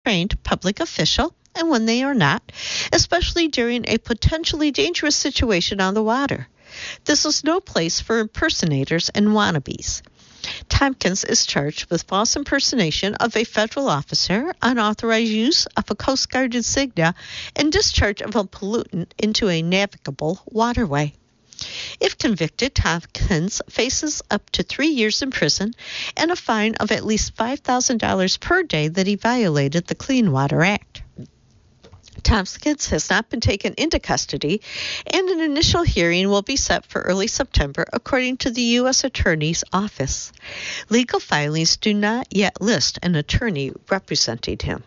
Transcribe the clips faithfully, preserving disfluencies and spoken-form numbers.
trained public official and when they are not, especially during a potentially dangerous situation on the water. This is no place for impersonators and wannabes. Tompkins is charged with false impersonation of a federal officer, unauthorized use of a Coast Guard insignia, and discharge of a pollutant into a navigable waterway. If convicted, Tompkins faces up to three years in prison and a fine of at least five thousand dollars per day that he violated the Clean Water Act. Tompkins has not been taken into custody, and an initial hearing will be set for early September, according to the U S Attorney's Office. Legal filings do not yet list an attorney representing him.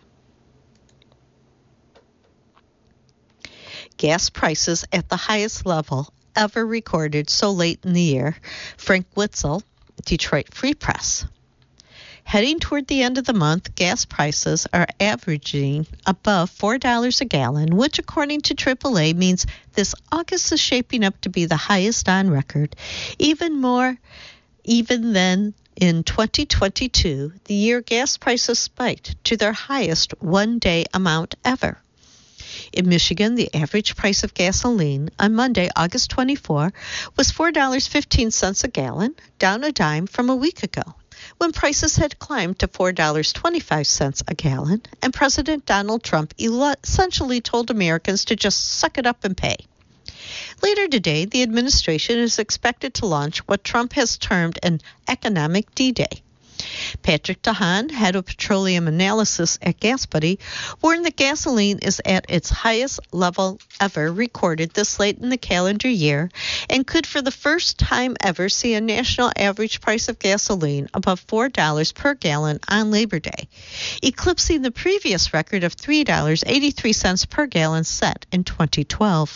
Gas prices at the highest level ever recorded so late in the year. Frank Witzel, Detroit Free Press. Heading toward the end of the month, gas prices are averaging above four dollars a gallon, which according to triple A means this August is shaping up to be the highest on record. Even more, even than in twenty twenty-two, the year gas prices spiked to their highest one-day amount ever. In Michigan, the average price of gasoline on Monday, August twenty-fourth, was four dollars and fifteen cents a gallon, down a dime from a week ago, when prices had climbed to four dollars and twenty-five cents a gallon, and President Donald Trump essentially told Americans to just suck it up and pay. Later today, the administration is expected to launch what Trump has termed an economic D-Day. Patrick DeHaan, head of petroleum analysis at GasBuddy, warned that gasoline is at its highest level ever recorded this late in the calendar year and could for the first time ever see a national average price of gasoline above four dollars per gallon on Labor Day, eclipsing the previous record of three dollars and eighty-three cents per gallon set in twenty twelve.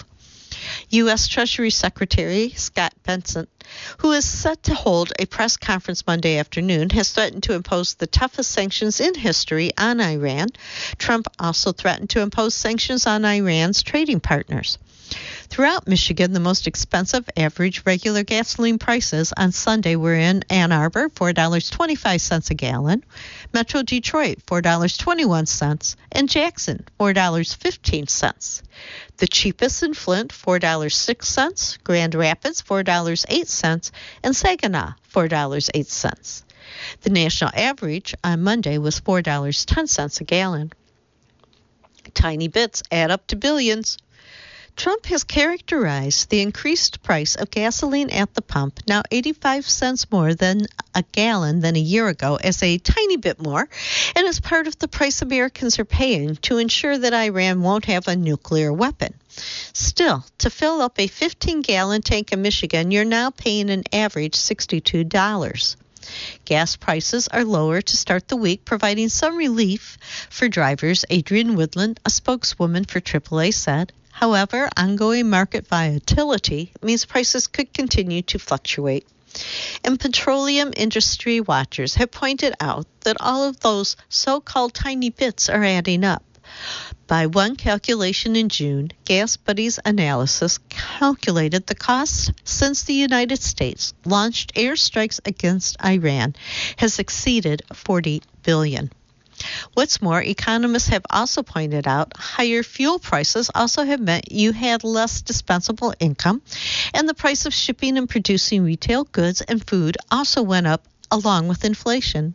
U S Treasury Secretary Scott Bessent, who is set to hold a press conference Monday afternoon, has threatened to impose the toughest sanctions in history on Iran. Trump also threatened to impose sanctions on Iran's trading partners. Throughout Michigan, the most expensive average regular gasoline prices on Sunday were in Ann Arbor, four dollars and twenty-five cents a gallon, Metro Detroit, four dollars and twenty-one cents, and Jackson, four dollars and fifteen cents. The cheapest in Flint, four dollars and six cents, Grand Rapids, four dollars and eight cents, and Saginaw, four dollars and eight cents. The national average on Monday was four dollars and ten cents a gallon. Tiny bits add up to billions. Trump has characterized the increased price of gasoline at the pump, now eighty-five cents more than a gallon than a year ago, as a tiny bit more, and as part of the price Americans are paying to ensure that Iran won't have a nuclear weapon. Still, to fill up a fifteen-gallon tank in Michigan, you're now paying an average sixty-two dollars. Gas prices are lower to start the week, providing some relief for drivers. Adrienne Woodland, a spokeswoman for triple A, said. However, ongoing market volatility means prices could continue to fluctuate. And petroleum industry watchers have pointed out that all of those so-called tiny bits are adding up. By one calculation in June, GasBuddy's analysis calculated the cost since the United States launched airstrikes against Iran has exceeded forty billion dollars. What's more, economists have also pointed out higher fuel prices also have meant you had less dispensable income, and the price of shipping and producing retail goods and food also went up along with inflation.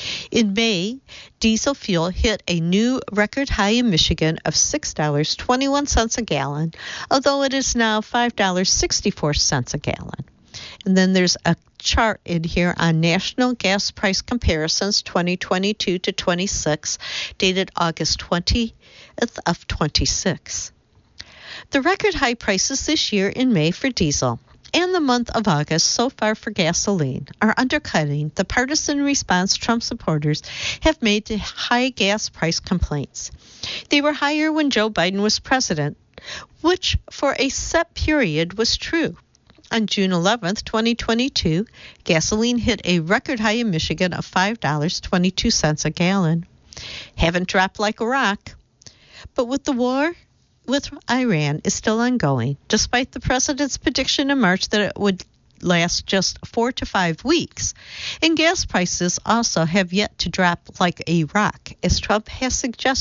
In May, diesel fuel hit a new record high in Michigan of six dollars and twenty-one cents a gallon, although it is now five dollars and sixty-four cents a gallon. And then there's a chart in here on national gas price comparisons twenty twenty-two to twenty-six, dated August twentieth of twenty-six. The record high prices this year in May for diesel and the month of August so far for gasoline are undercutting the partisan response Trump supporters have made to high gas price complaints. They were higher when Joe Biden was president, which for a set period was true. On June eleventh, twenty twenty-two, gasoline hit a record high in Michigan of five dollars and twenty-two cents a gallon. Haven't dropped like a rock. But with the war with Iran is still ongoing, despite the president's prediction in March that it would last just four to five weeks. And gas prices also have yet to drop like a rock, as Trump has suggested